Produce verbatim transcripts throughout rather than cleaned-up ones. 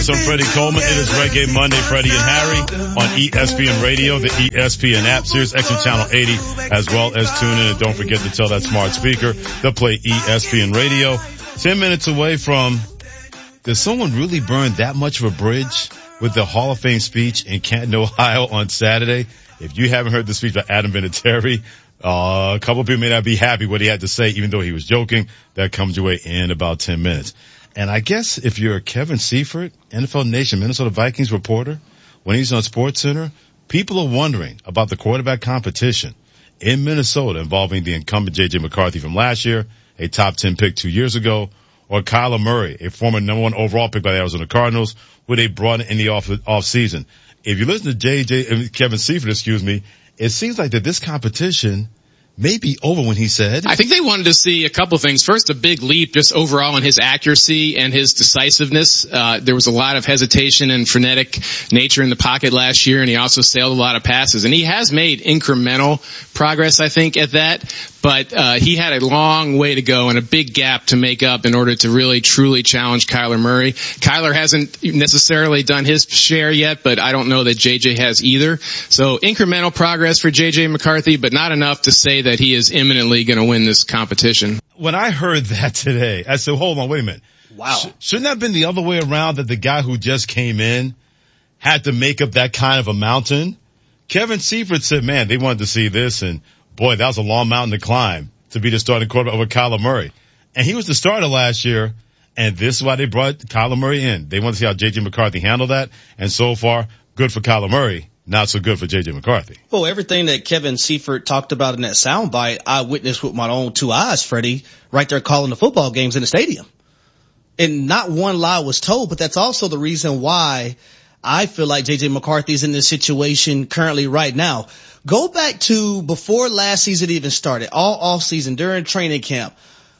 I'm Freddie Coleman. It is Reggae Monday, Freddie and Harry on E S P N Radio, the E S P N app, Sirius X M Channel eighty, as well as tune in. And don't forget to tell that smart speaker to play E S P N Radio. Ten minutes away from, did someone really burn that much of a bridge with the Hall of Fame speech in Canton, Ohio on Saturday? If you haven't heard the speech by Adam Vinatieri, uh, a couple of people may not be happy what he had to say, even though he was joking. That comes your way in about ten minutes. And I guess if you're Kevin Seifert, N F L Nation, Minnesota Vikings reporter, when he's on SportsCenter, people are wondering about the quarterback competition in Minnesota involving the incumbent J J McCarthy from last year, a top ten pick two years ago, or Kyler Murray, a former number one overall pick by the Arizona Cardinals, who they brought in the off, off season. If you listen to J J, Kevin Seifert, excuse me, it seems like that this competition may be over when he said. I think they wanted to see a couple things. First, a big leap just overall in his accuracy and his decisiveness. Uh, there was a lot of hesitation and frenetic nature in the pocket last year, and he also sailed a lot of passes. And he has made incremental progress, I think, at that. But uh he had a long way to go and a big gap to make up in order to really, truly challenge Kyler Murray. Kyler hasn't necessarily done his share yet, but I don't know that J J has either. So incremental progress for J J McCarthy, but not enough to say that he is imminently going to win this competition. When I heard that today, I said, hold on, wait a minute. Wow. Sh- shouldn't that have been the other way around, that the guy who just came in had to make up that kind of a mountain? Kevin Seifert said, man, they wanted to see this, and boy, that was a long mountain to climb to be the starting quarterback over Kyler Murray. And he was the starter last year, and this is why they brought Kyler Murray in. They want to see how J J McCarthy handled that, and so far, good for Kyler Murray, not so good for J J McCarthy. Well, everything that Kevin Seifert talked about in that soundbite, I witnessed with my own two eyes, Freddie, right there calling the football games in the stadium. And not one lie was told, but that's also the reason why I feel like J J McCarthy is in this situation currently right now. Go back to before last season even started, all off season, during training camp.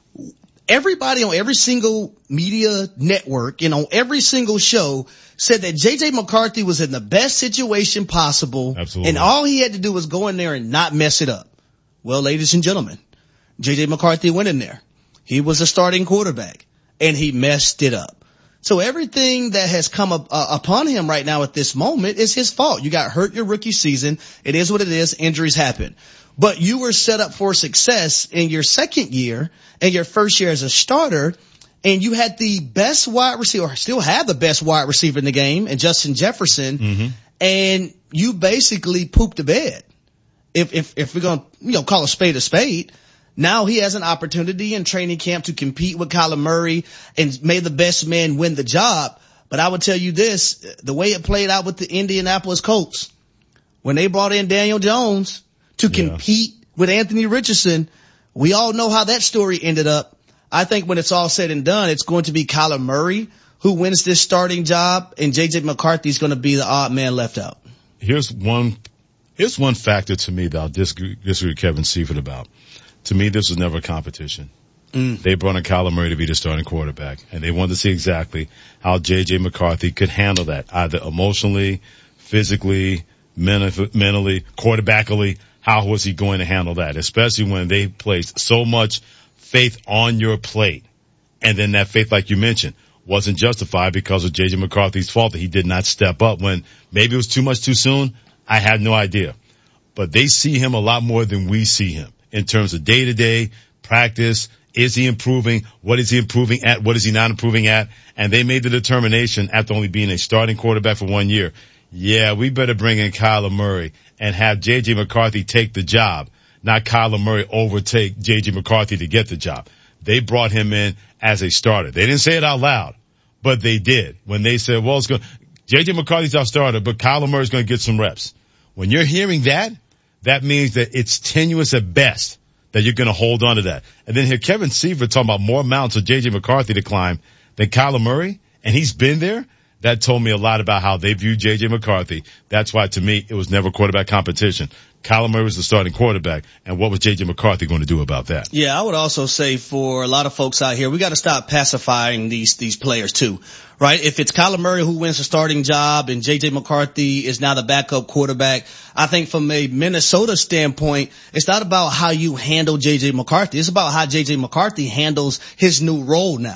Everybody on every single media network and on every single show said that J J McCarthy was in the best situation possible. Absolutely. And all he had to do was go in there and not mess it up. Well, ladies and gentlemen, J J McCarthy went in there. He was a starting quarterback and he messed it up. So everything that has come up, uh, upon him right now at this moment is his fault. You got hurt your rookie season. It is what it is. Injuries happen. But you were set up for success in your second year and your first year as a starter, and you had the best wide receiver, or still have the best wide receiver in the game, and Justin Jefferson, mm-hmm. and you basically pooped the bed. If, if, if we're going to, you know, call a spade a spade, now he has an opportunity in training camp to compete with Kyler Murray, and may the best man win the job. But I would tell you this, the way it played out with the Indianapolis Colts, when they brought in Daniel Jones to yeah. compete with Anthony Richardson, we all know how that story ended up. I think when it's all said and done, it's going to be Kyler Murray who wins this starting job, and J J McCarthy is going to be the odd man left out. Here's one, here's one factor to me that I'll disagree, disagree with Kevin Seifert about. To me, this was never a competition. Mm. They brought in Kyler Murray to be the starting quarterback, and they wanted to see exactly how J J McCarthy could handle that, either emotionally, physically, mentally, quarterbackally. How was he going to handle that, especially when they placed so much faith on your plate, and then that faith, like you mentioned, wasn't justified because of J J McCarthy's fault that he did not step up when maybe it was too much too soon? I had no idea. But they see him a lot more than we see him in terms of day-to-day practice. Is he improving? What is he improving at? What is he not improving at? And they made the determination after only being a starting quarterback for one year. Yeah, we better bring in Kyler Murray and have J J McCarthy take the job, not Kyler Murray overtake J J McCarthy to get the job. They brought him in as a starter. They didn't say it out loud, but they did when they said, well, it's going, J J McCarthy's our starter, but Kyler Murray's going to get some reps. When you're hearing that, that means that it's tenuous at best that you're going to hold on to that. And then here Kevin Seifert talking about more mountains of J J McCarthy to climb than Kyler Murray, and he's been there. That told me a lot about how they view J J McCarthy. That's why, to me, it was never quarterback competition. Kyler Murray was the starting quarterback, and what was J J McCarthy going to do about that? Yeah, I would also say for a lot of folks out here, we got to stop pacifying these these players too, right? If it's Kyler Murray who wins the starting job and J J McCarthy is now the backup quarterback, I think from a Minnesota standpoint, it's not about how you handle J J McCarthy. It's about how J J McCarthy handles his new role now.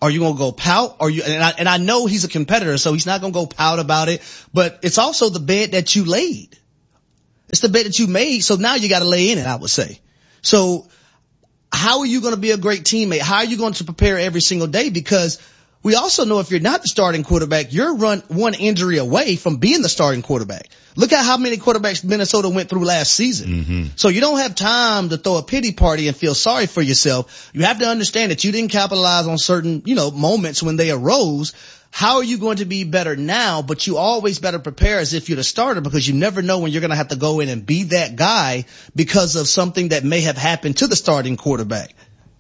Are you going to go pout? Are you, and I, and I know he's a competitor, so he's not going to go pout about it, but it's also the bed that you laid. It's the bed that you made, so now you got to lay in it, I would say. So how are you going to be a great teammate? How are you going to prepare every single day? Because we also know if you're not the starting quarterback, you're run one injury away from being the starting quarterback. Look at how many quarterbacks Minnesota went through last season. Mm-hmm. So you don't have time to throw a pity party and feel sorry for yourself. You have to understand that you didn't capitalize on certain, you know, moments when they arose. How are you going to be better now? But you always better prepare as if you're the starter, because you never know when you're going to have to go in and be that guy because of something that may have happened to the starting quarterback.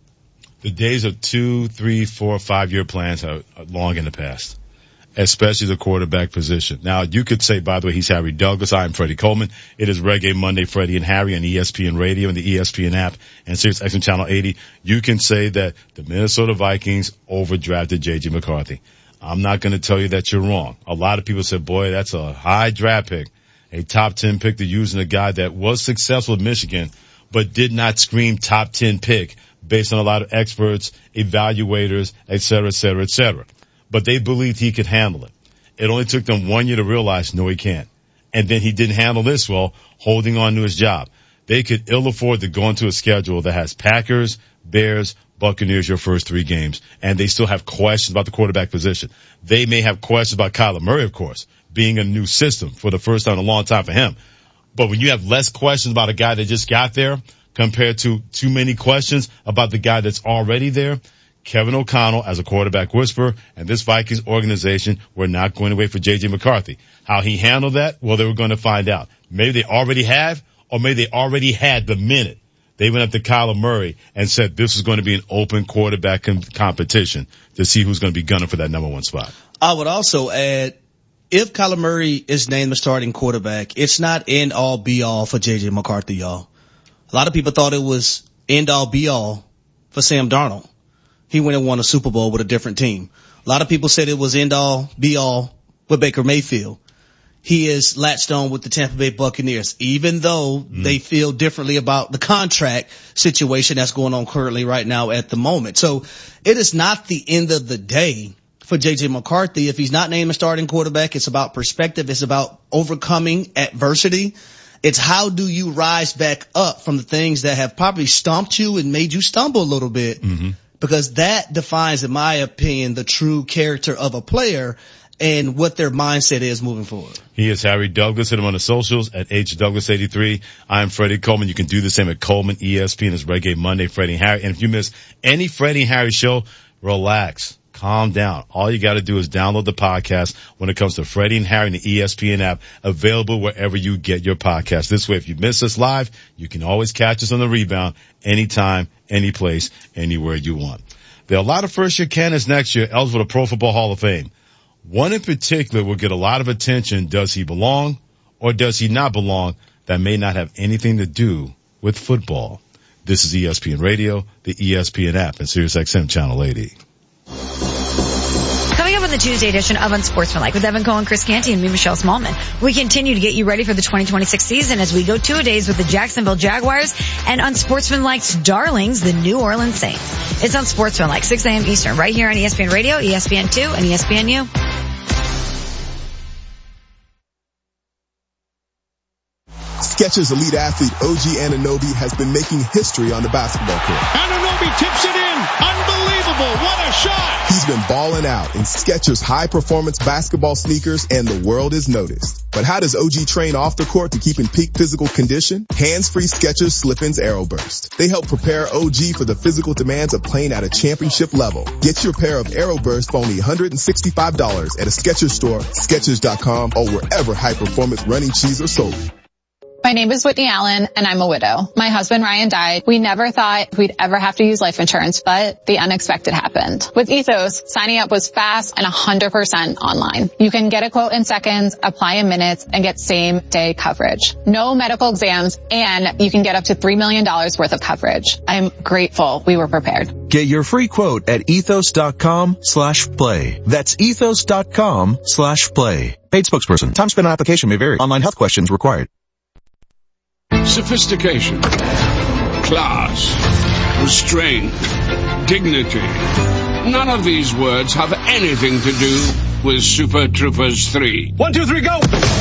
The days of two, three, four, five-year plans are long in the past, especially the quarterback position. Now, you could say, by the way, he's Harry Douglas. I'm Freddie Coleman. It is Reggae Monday, Freddie and Harry on E S P N Radio and the E S P N app and Sirius X M Channel eighty. You can say that the Minnesota Vikings overdrafted J J McCarthy. I'm not going to tell you that you're wrong. A lot of people said, boy, that's a high draft pick, a top ten pick. They're using a guy that was successful at Michigan, but did not scream top ten pick based on a lot of experts, evaluators, et cetera, et cetera, et cetera. But they believed he could handle it. It only took them one year to realize, no, he can't. And then he didn't handle this well, holding on to his job. They could ill afford to go into a schedule that has Packers, Bears, Buccaneers your first three games, and they still have questions about the quarterback position. They may have questions about Kyler Murray, of course, being a new system for the first time in a long time for him. But when you have less questions about a guy that just got there compared to too many questions about the guy that's already there, Kevin O'Connell as a quarterback whisperer and this Vikings organization were not going to wait for J J McCarthy. How he handled that, well, they were going to find out. Maybe they already have, or maybe they already had the minute they went up to Kyler Murray and said this was going to be an open quarterback com- competition to see who's going to be gunning for that number one spot. I would also add, if Kyler Murray is named the starting quarterback, it's not end all be all for J J McCarthy, y'all. A lot of people thought it was end all be all for Sam Darnold. He went and won a Super Bowl with a different team. A lot of people said it was end all be all with Baker Mayfield. He is latched on with the Tampa Bay Buccaneers, even though mm. they feel differently about the contract situation that's going on currently right now at the moment. So it is not the end of the day for J J McCarthy. If he's not named a starting quarterback, it's about perspective. It's about overcoming adversity. It's how do you rise back up from the things that have probably stomped you and made you stumble a little bit, mm-hmm. because that defines, in my opinion, the true character of a player and what their mindset is moving forward. He is Harry Douglas. Hit him on the socials at H Douglas eighty-three. I'm Freddie Coleman. You can do the same at Coleman E S P N. It's Reggae Monday, Freddie and Harry. And if you miss any Freddie and Harry show, relax. Calm down. All you got to do is download the podcast when it comes to Freddie and Harry and the E S P N app, available wherever you get your podcast. This way, if you miss us live, you can always catch us on the rebound anytime, any place, anywhere you want. There are a lot of first-year candidates next year eligible for the Pro Football Hall of Fame. One in particular will get a lot of attention. Does he belong or does he not belong? That may not have anything to do with football. This is E S P N Radio, the E S P N app, and Sirius X M Channel eighty. Coming up on the Tuesday edition of Unsportsmanlike with Evan Cohen, Chris Canty, and me, Michelle Smallman, we continue to get you ready for the twenty twenty-six season as we go two-a-days with the Jacksonville Jaguars and Unsportsmanlike's darlings, the New Orleans Saints. It's Unsportsmanlike, six a.m. Eastern, right here on E S P N Radio, E S P N two, and E S P N U. Skechers elite athlete O G Anunoby has been making history on the basketball court. Anunoby tips it in. Unbelievable. What a shot. He's been balling out in Skechers high-performance basketball sneakers, and the world is noticed. But how does O G train off the court to keep in peak physical condition? Hands-free Skechers Slip-ins Aeroburst. They help prepare O G for the physical demands of playing at a championship level. Get your pair of Aeroburst for only one hundred sixty-five dollars at a Skechers store, Skechers dot com, or wherever high-performance running shoes are sold. My name is Whitney Allen, and I'm a widow. My husband, Ryan, died. We never thought we'd ever have to use life insurance, but the unexpected happened. With Ethos, signing up was fast and one hundred percent online. You can get a quote in seconds, apply in minutes, and get same-day coverage. No medical exams, and you can get up to three million dollars worth of coverage. I'm grateful we were prepared. Get your free quote at ethos dot com slash play. That's ethos dot com slash play. Paid spokesperson. Time spent on application may vary. Online health questions required. Sophistication, class, restraint, dignity. none of these words have anything to do with Super Troopers three. One, two, three, go!